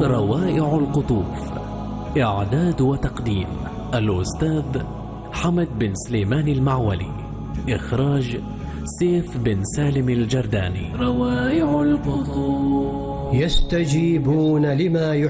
روائع القطوف. إعداد وتقديم الأستاذ حمد بن سليمان المعولي. إخراج سيف بن سالم الجرداني. روائع القطوف. يستجيبون لما